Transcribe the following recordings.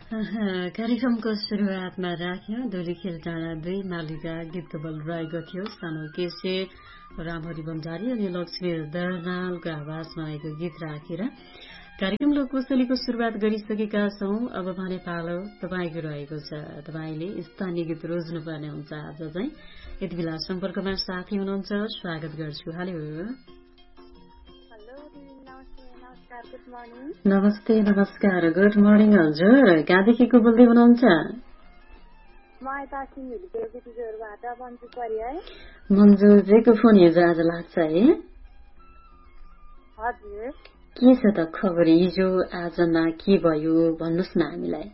कार्यक्रमको सुरुवातमा राख्यो धुलीखेल डाँडा 2 मालिका गीत बल रहेको थियो। सानो केसे रामहरि बन्जारी अनि लक्ष्मी दर्नालको आवाजमा आएको गीत राखेर कार्यक्रम लोककोशलीको सुरुवात गरिसकेका छौं। अब भने पालो तपाईको रहेको छ। तपाईले स्थानीय गीत रोज्नुपर्ने हुन्छ। आज चाहिँ यति बेला सम्पर्कमा साथी हुनुहुन्छ, स्वागत गर्छु। हेलो नमस्ते। नमस्कार, गुड मर्निङ हजुर। कहाँदेखि को बोल्दै हुनुहुन्छ? मन्जुजीको फोन हिजो आज लाग्छ है? हजुर। के छ त खबर हिजो आजमा के भयो भन्नुस् न हामीलाई।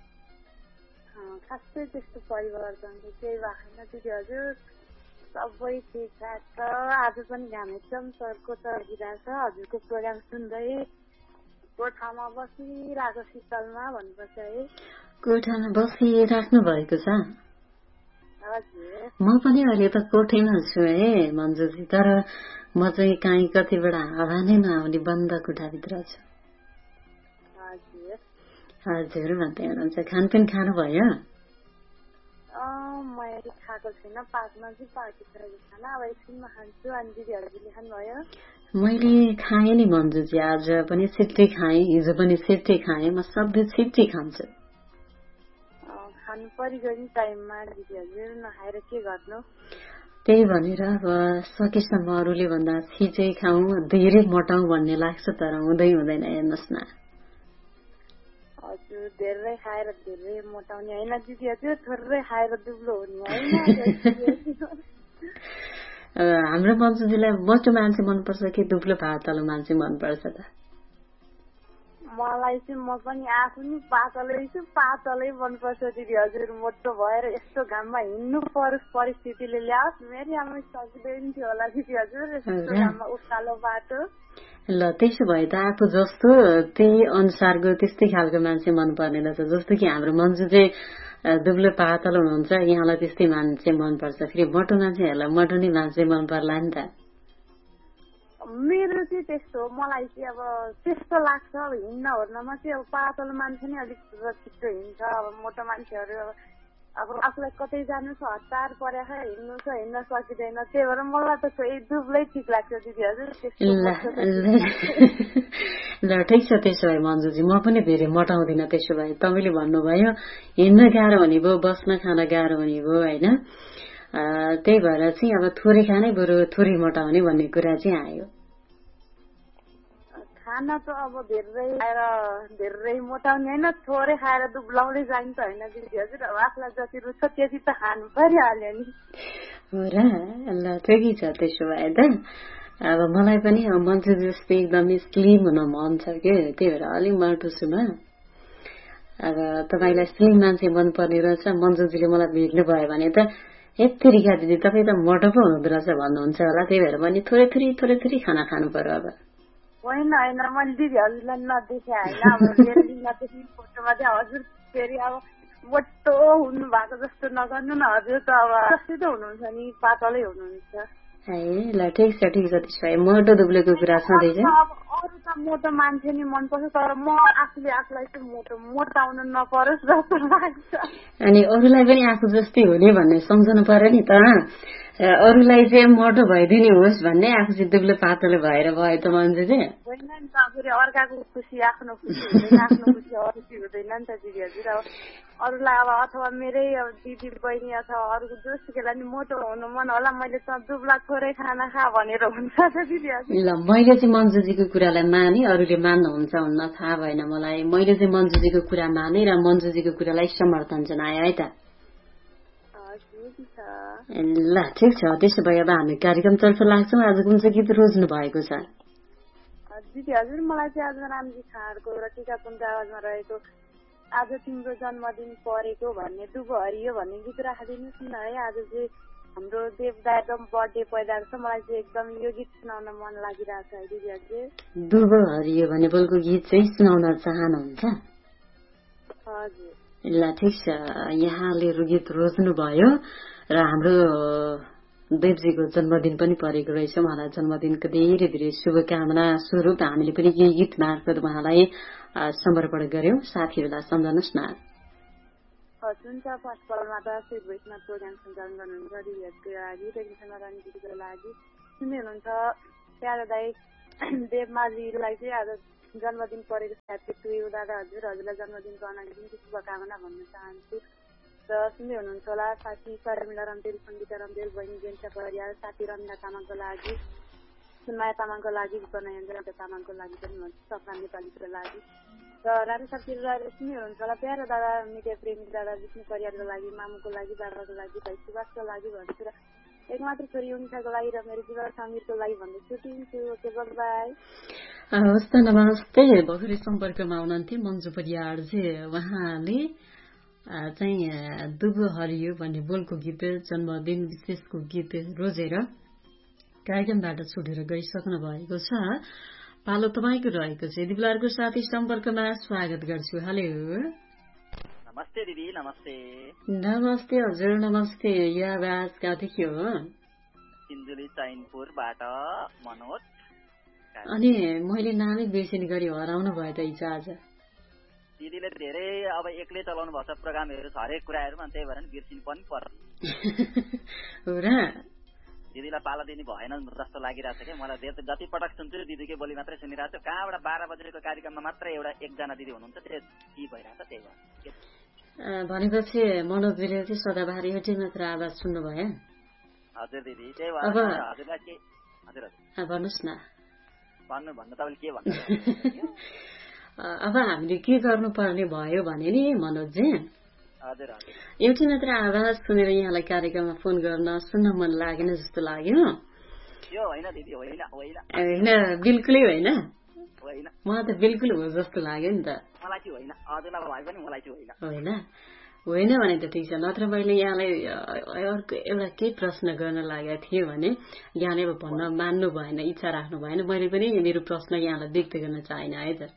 खासै त्यस्तो परिवर्तन केही भएन दिदी हजुर, सबै ठिकठाक छ। आज पनि घाम एकदम सर्को चर्किरहेको छ। हजुरको प्रोग्राम सुन्दै कोठामा बसिरहेको शीतलमा भन्नुपर्छ है। कोठामा बसिराख्नु भएको छ? हजुर। म पनि अहिले त कोठैमा छु है मन्जुजी, तर म चाहिँ काहीँ कतिबाट हावा नै नआउने बन्द कोठाभित्र छु। हजुर हजुर भन्दै हुनुहुन्छ। खानपिन खानुभयो? मैले खाएको छुइनँ, पाक्न चाहिँ पाकिसकेको खाना। अब एकछिनमा खान्छु। अनि दिदीहरूले खानुभयो? मैले खाएँ नि मन्जुजी, आज पनि छिट्टै खाएँ, हिजो पनि छिट्टै खाएँ। म सधैँ छिट्टै खान्छु। खानु परिगयो नि टाइममा दिदी हजुर, नखाएर के गर्नु। त्यही भनेर अब सकेसम्म अरूले भन्दा छिटै खाउँ, धेरै मोटाउँ भन्ने लाग्छ, तर हुँदै हुँदैन। हेर्नुहोस् न हजुर, धेरै खाएर धेरै मोटाउने होइन दिदी हजुर, थोरै खाएर दुब्लो हुने होइन। हाम्रो मन्जुजीलाई मोटो मान्छे मनपर्छ कि दुब्लो पातलो मान्छे मनपर्छ त? मलाई चाहिँ म पनि आफू नि पातलै छु, पातलै मनपर्छ दिदी हजुर। मोटो भएर यस्तो घाममा हिँड्नु परिस्थितिले ल्याओस्, मेरै आमै सकिँदैन थियो होला दिदी हजुर, यस्तो घाममा उकालो बाटो। ल त्यसो भए त आफू जस्तो त्यही अनुसारको त्यस्तै खालको मान्छे मनपर्ने रहेछ। जस्तो कि हाम्रो मन्जु चाहिँ दुब्लो पातलो हुनुहुन्छ, यहाँलाई त्यस्तै मान्छे मनपर्छ। फेरि मोटो मान्छेहरूलाई मोटो नै मान्छे मन पर्ला नि त। मेरो चाहिँ त्यस्तो हो, मलाई चाहिँ अब त्यस्तो लाग्छ। अब हिँड्न ओर्नमा चाहिँ अब पातलो मान्छे नै अलिक छिटो हिँड्छ। अब मोटो मान्छेहरू अब आफूलाई कतै जानु छ, हतार परेख हिँड्नु छ, हिँड्न सकिँदैन। त्यही भएर मलाई त खोइ दुब्लै ठिक लाग्छ दिदी हजुर। ल ठिक छ। त्यसो भए मन्जुजी म पनि धेरै मोटाउँदिनँ। त्यसो भए तपाईँले भन्नुभयो हिँड्न गाह्रो हुने भयो, बस्न खान गाह्रो हुने भयो होइन, त्यही भएर चाहिँ अब थोरै खानै बरु थोरै मोटाउने भन्ने कुरा चाहिँ आयो। खाना त अब धेरै खाएर धेरै मोटाउने होइन, थोरै खाएर दुब्लाउँदै जान्छ होइन दिदी हजुर। अब आफूलाई जति रुच्छ त्यति त खानु परिहाल्यो नि। हो र? ल ठिकै छ। त्यसो भए त अब मलाई पनि मन्जु जस्तै एकदमै स्लिम हुन मन छ कि, त्यही भएर अलिक मोटो छु म। अब तपाईँलाई स्लिम मान्छे मनपर्ने रहेछ। मन्जुजीले मलाई भेट्नु भयो भने त यत्तिका दिदी तपाईँ त मोटो पो हुनुहुँदो रहेछ भन्नुहुन्छ होला। त्यही भएर पनि थोरै थोरै खाना खानु पर्यो अब। होइन मैले दिदी हजुरलाई नदेखे होइन, अब रियली नदेखि फोटोमा चाहिँ हजुर फेरि अब मोटो हुनु भएको जस्तो नगर्नु न। हजुर त अब जस्तै त हुनुहुन्छ नि, पातलै हुनुहुन्छ। ए ल ठिक छ। त्यसो भए मोटो दुब्लेको कुरा छँदैछ। अरू त मोटो मान्छे नि मनपर्छ, तर म आफूले आफूलाई चाहिँ मोटाउन नपरोस् जस्तो लाग्छ। अनि अरूलाई पनि आफू जस्तै हुने भन्ने सम्झनु पर्यो नि त। अरूलाई चाहिँ मोटो भइदिने होस् भन्ने, आफू चाहिँ दुब्लो पातलो भएर भयो त मन्जु चाहिँ होइन नि त। फेरि अर्काको खुसी आफ्नो खुसी हुँदैन, आफ्नो खुसी अरूसी हुँदैन नि त दिदी हजुर। अब अरूलाई अब अथवा मेरै अब दिदी बहिनी अथवा अरूको जोसुकैलाई नि मोटो हुनु मन होला, मैले त दुब्ला थोरै खाना खा भनेर हुन्छ त दिदी हजुर। ल मैले चाहिँ मन्जुजीको कुरालाई माने, अरूले मान्नुहुन्छ हुन्न थाहा भएन मलाई। मैले चाहिँ मन्जुजीको कुरा माने र मन्जुजीको कुरालाई समर्थन जनाए है त। ल ठिक छ। त्यसो भए अब हामी कार्यक्रमतर्फ लाग्छौँ। आज कुन चाहिँ गीत रोज्नु भएको छ दिदी हजुर? मलाई चाहिँ आज रामजी खाँडको र टिकापुनको आवाजमा रहेको आज तिम्रो जन्मदिन परेको भन्ने दुबो हरियो भन्ने गीत राखिदिनुहोस् न है। आज चाहिँ हाम्रो देवदाको बर्थडे परिरहेको छ, मलाई चाहिँ एकदम यो गीत सुनाउन मन लागिरहेको छ है दिदी हजुर। दुबो हरियो भन्ने बोलको गीत चाहिँ सुनाउन चाहनुहुन्छ? हजुर। ल ठिक छ। यहाँले गीत रोज्नु भयो र हाम्रो देवजीको जन्मदिन पनि परेको रहेछ। उहाँलाई जन्मदिनको धेरै धेरै शुभकामना स्वरूप हामीले पनि यही गीत मार्फत उहाँलाई समर्पण गर्यौं। साथीहरूलाई सम्झाउनुहोस् न। हुन्छ, फर्स्ट कलमा त स्विट भोइसमा प्रोग्राम सञ्चालन गर्नुहुन्छ दिदीहरूको लागि, टेक्निसियनमा रानी दिदीको लागि सुन्दै हुनुहुन्छ प्यारो दाई देवमाजीलाई चाहिँ आज जन्मदिन परेको ह्याप्पी टु यु दादा हजुरलाई जन्मदिनको अनादिनको शुभकामना भन्न चाहन्छु। र सुन्दै हुनुहुन्छ होला साथी शर्मिला रम्देल, सङ्गीता रम्देल, बहिनी जेन्सा परियार, साथी रमिला तामाङको लागि, सुनमाया तामाङको लागि, विपना तामाङको लागि पनि भन्छु, सपना नेपालीको लागि र रातो साथीहरू सुन्दै हुनुहुन्छ होला प्यारो दादा मिडिया प्रेमी दादा विष्णु परियारको लागि, मामुको लागि, बाबाको लागि, भाइ सुभाषको लागि भन्छु र एकमात्र छोरी उनिसाको लागि र मेरो जीवन समीरको लागि भन्दै छुट्टिन्छु। Okay, by. हवस् त, नमस्ते। भर्खरै सम्पर्कमा हुनुहुन्थ्यो मन्जु परियारजी। उहाँले चाहिँ दुबो हरियो भन्ने बोलको गीत, जन्मदिन विशेषको गीत रोजेर कार्यक्रमबाट छुटेर गइसक्नु भएको छ। पालो तपाईँको रहेको छ। यदि बेलाको साथी सम्पर्कमा स्वागत गर्छु। हेलो, नमस्ते दिदी। नमस्ते। नमस्ते हजुर, नमस्ते। यो आवाज कहाँदेखि हो? सिन्धुली चैनपुरबाट मनोज। अनि मैले नामै बिर्सिने गरी हराउनु भयो त इच्छा आज। दिदीले धेरै अब एक्लै चलाउनु भएको छ प्रोग्रामहरू, हरेक कुराहरूमा, त्यही भएर बिर्सिनु पनि पर्छ। हो र? दिदीलाई पाला दिने भएन जस्तो लागिरहेको छ क्या मलाई। जति पटक सुन्छु दिदीकै बोली मात्रै सुनिरहेको छु। कहाँबाट 12 बजेको कार्यक्रममा मात्रै एउटा एकजना दिदी हुनुहुन्छ, त्यो के भइरहेको छ त्यही भएर। भनेपछि मनोजले चाहिँ सदाबार एउटै मात्र आवाज सुन्नुभयो? हजुर दिदी, त्यही भएर हजुरलाई के। हजुर हजुर भन्नुहोस् न। भन्नु तपाईँले के भन्नु? अब हामीले के गर्नुपर्ने भयो भने नि मनोजजी, हजुर हजुर एउटै मात्र आवाज सुनेर यहाँलाई कार्यक्रममा फोन गर्न सुन्न मन लागेन जस्तो लाग्यो। यो होइन दिदी, होइन होइन होइन, बिल्कुलै होइन। होइन, मलाई त बिल्कुल हो जस्तो लाग्यो नि त। मलाई चाहिँ होइन, हजुरलाई भए पनि मलाई चाहिँ होइन। होइन होइन भने त ठिक छ। नत्र मैले यहाँलाई अर्को एउटा केही प्रश्न गर्न लागेको थिएँ भने यहाँले अब भन्न मान्नु भएन, इच्छा राख्नु भएन। मैले पनि मेरो प्रश्न यहाँलाई व्यक्त गर्न चाहेन है त।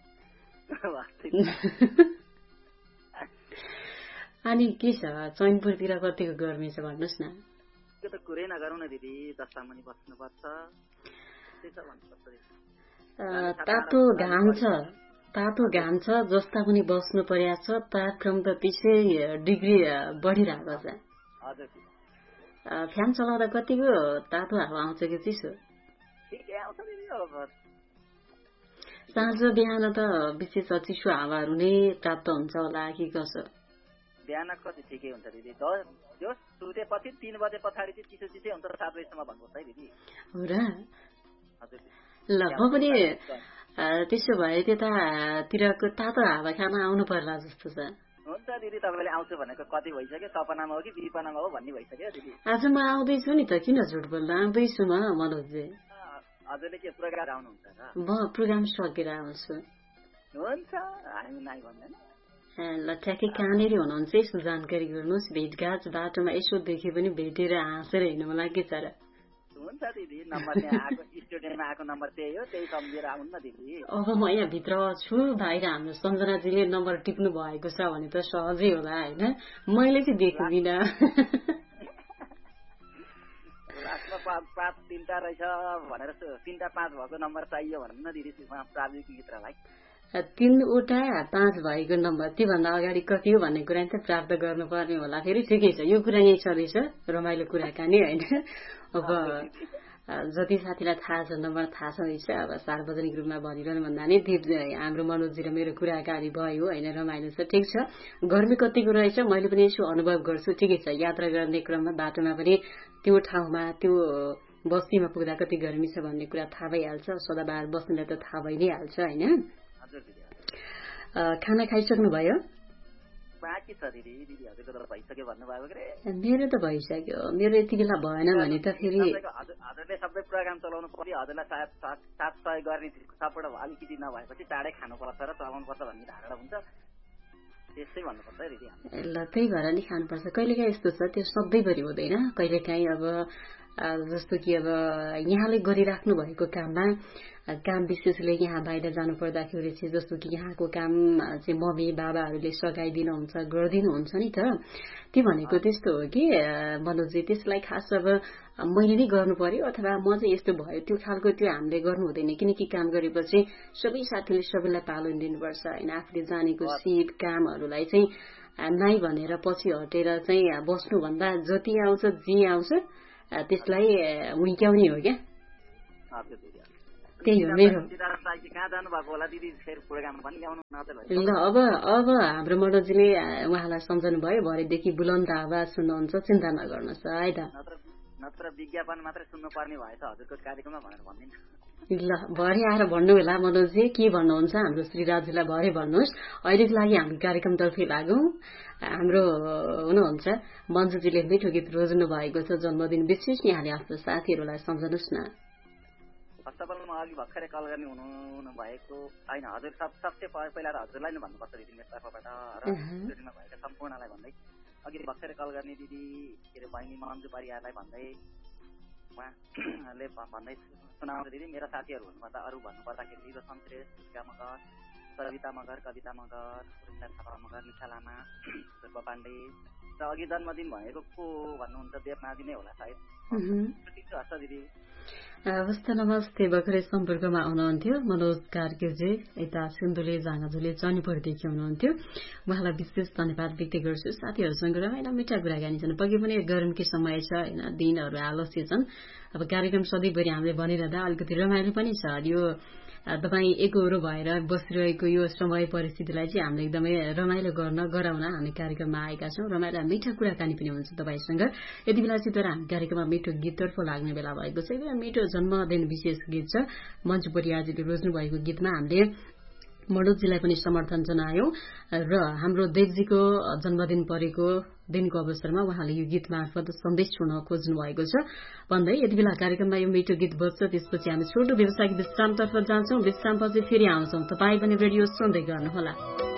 अनि के छ चैनपुरतिर कतिको गर्मी छ भन्नुहोस् न। त्यो त कुरै नगरौँ न दिदी, जस्ता पनि बस्नुपर्छ। तातो घाम छ, तातो घाम छ, जस्ता पनि बस्नु परेको छ। तापक्रम त 30 डिग्री बढिरहेको छ। फ्यान चलाउँदा कतिको तातो हावा आउँछ कि चिसो? साँझ बिहान त विशेष चिसो हावाहरू नै प्राप्त हुन्छ होला कि कसो? बिहान कति ठिकै हुन्छ दिदी, त्यो सुतेपछि 3 बजे पछाडि चाहिँ चिसो चिसै हुन्छ। 7 बजीसम्म भन्नुहोस् है दिदी। हो र? ल, म पनि त्यसो भए त्यतातिरको तातो हावा खान आउनु पर्ला जस्तो छ। हुन्छ दिदी, तपाईँले आउँछु भनेको कति भइसक्यो? सपनामा हो कि विपनामा हो भन्ने भइसक्यो दिदी। आज म आउँदैछु नि त, किन झुट बोल्दा आउँदैछु म मनोजजी। हजुरले के प्रोग्राम आउनुहुन्छ र? म प्रोग्राम सकेर आउँछु। हुन्छ, हामी नाइ भन्दैन। ल, ठ्याक्कै कहाँनिर हुनुहुन्छ यसो जानकारी गर्नुहोस्। भेटघाट बाटोमा यसो देखे पनि भेटेर हाँसेर हिँड्नु मलाई के छ र? हुन्छ दिदी, नम्बर त्यहाँ आएको स्टुडियोमा आएको नम्बर त्यही हो, त्यही सम्झेर आउनु न दिदी। अब म यहाँ भित्र छु, बाहिर हाम्रो सम्झनाजीले नम्बर टिप्नु भएको छ भने त सहजै होला होइन, मैले चाहिँ देख्दिनँ। लास्टमा 5 3टा रहेछ भनेर 3टा 5 भएको नम्बर चाहियो भन्नु न दिदी प्राविधिक मित्रलाई। 3वटा 5 भएको नम्बर, त्योभन्दा अगाडि कति हो भन्ने कुरा त प्राप्त गर्नुपर्ने होला। फेरि ठिकै छ, यो कुरा यही छँदैछ, रमाइलो कुराकानी होइन। अब जति साथीलाई थाहा छ नम्बर थाहा छँदैछ, अब सार्वजनिक रूपमा भनिरहनु भन्दा नि हाम्रो मनोजी र मेरो कुराकानी भयो होइन, रमाइलो छ। ठिक छ, गर्मी कतिको रहेछ मैले पनि यसो अनुभव गर्छु। ठिकै छ, यात्रा गर्ने क्रममा बाटोमा पनि त्यो ठाउँमा त्यो बस्तीमा पुग्दा कति गर्मी छ भन्ने कुरा थाहा भइहाल्छ। सदाबार बस्नेलाई त थाहा भइ नै हाल्छ होइन। खाना खाइसक्नु भयो? बाँकी छ दिदी, दिदीहरुको त भइसक्यो भन्नुभएको के? मेरो त भइसक्यो, मेरो यति बेला भएन भने त फेरि हजुरले सबै प्रोग्राम चलाउनु पर्यो, हजुरलाई साथ सहयोग गर्ने सपोर्ट अलिकति नभएपछि चाँडै खानुपर्छ र चलाउनु पर्छ भन्ने धारणा हुन्छ, त्यस्तै भन्नुपर्छ दिदी। ल, त्यही भएर नि खानुपर्छ। कहिलेकाहीँ यस्तो छ, त्यो सधैँभरि हुँदैन। कहिलेकाहीँ अब जस्तो कि अब यहाँले गरिराख्नु भएको काममा काम विशेषले यहाँ बाहिर जानु पर्दाखेरि चाहिँ जस्तो कि यहाँको काम चाहिँ मम्मी बाबाहरूले सघाइदिनुहुन्छ गरिदिनुहुन्छ नि त त्यो भनेको त्यस्तो हो कि मनोजी त्यसलाई खास अब मैले नै गर्नु पर्यो अथवा म चाहिँ यस्तो भयो त्यो खालको त्यो हामीले गर्नु हुँदैन किनकि काम गरेपछि सबै साथीले सबैलाई पालन दिनुपर्छ होइन आफूले जानेको सिप कामहरूलाई चाहिँ नाइ भनेर पछि हटेर चाहिँ बस्नुभन्दा जति आउँछ जे आउँछ त्यसलाई हुर्क्याउने हो क्या त्यही हो मेरो ल अब हाम्रो मनोजीले उहाँलाई सम्झनु भयो भरेदेखि बुलन्द आवाज सुन्नुहुन्छ चिन्ता नगर्नुहोस् है त नत्र विज्ञापन मात्रै सुन्नु पर्ने भएछ हजुरको कार्यक्रममा भनेर भन्दिनु ल भरे आएर भन्नु होला मनोजी के भन्नुहुन्छ हाम्रो श्रीराजलाई भरे भन्नुहोस् अहिलेको लागि हाम्रो कार्यक्रमतर्फै लागौं हाम्रो हुनुहुन्छ मन्जुजीले मिठो गीत रोज्नु भएको छ जन्मदिन विशेष यहाँले आफ्नो साथीहरूलाई सम्झनुहोस् न फर्स्ट अफ अल म अघि भर्खरै कल गर्ने हुनु भएको होइन हजुर सबसे पहिला त हजुरलाई नै भन्नुपर्छ दिदी मेरो तर्फबाट र स्टुडियोमा भएका सम्पूर्णलाई भन्दै अघि भर्खरै कल गर्ने दिदी के अरे बहिनी मन्जु परियारलाई भन्दै उहाँले भन्दै सुनाउँछ दिदी मेरा साथीहरू हुनुपर्दा अरू भन्नुपर्दाखेरि दिदो सन्त्रेश मगर सविता मगर कविता मगर थापा मगर निशा लामा ध्रुव पाण्डे र अघि जन्मदिन भएको को भन्नुहुन्छ देवनाथी नै होला सायद हस् दिदी हवस् नमस्ते भर्खरै सम्पर्कमा आउनुहुन्थ्यो मनोज कार्कीजी यता सिन्धुले जाँगाजुले चनीपुरदेखि हुनुहुन्थ्यो उहाँलाई विशेष धन्यवाद व्यक्त गर्छु साथीहरूसँग रमाइलो मिठा कुराकानी छन् पक्कै पनि गरमकै समय छ होइन दिनहरू आलस्य छन् अब कार्यक्रम सधैँभरि हामीले भनिरहँदा अलिकति रमाइलो पनि छ यो तपाईँ एकहोरो भएर बसिरहेको यो समय परिस्थितिलाई चाहिँ हामीले एकदमै रमाइलो गराउन हामी कार्यक्रममा आएका छौं रमाइलो मिठा कुराकानी पनि हुन्छ तपाईसँग यति बेला चाहिँ तर हामी कार्यक्रममा मिठो गीततर्फ लाग्ने बेला भएको छ एकदमै मिठो जन्मदिन विशेष गीत छ मन्जु परियारजीले रोज्नु भएको गीतमा हामीले मनोजजीलाई पनि समर्थन जनायौं र हाम्रो देवजीको जन्मदिन परेको दिनको अवसरमा उहाँले यो गीत मार्फत सन्देश छोड्न खोज्नु भएको छ भन्दै यति बेला कार्यक्रममा यो मिठो गीत बज्छ त्यसपछि हामी छोटो व्यावसायिक विश्रामतर्फ जान्छौं विश्रामपछि फेरि आउँछौं तपाई पनि रेडियो सुन्दै गर्नुहोला